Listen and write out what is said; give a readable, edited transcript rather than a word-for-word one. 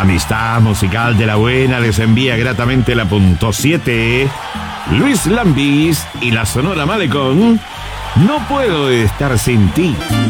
Amistad musical de la buena les envía gratamente la .7 Luis Lambis y la Sonora Malecón. No puedo estar sin ti.